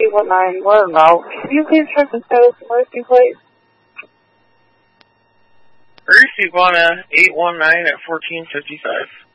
819, we're en route. Can you please check the status of Mercy, please? Mercy, Iguana 819 at 1455.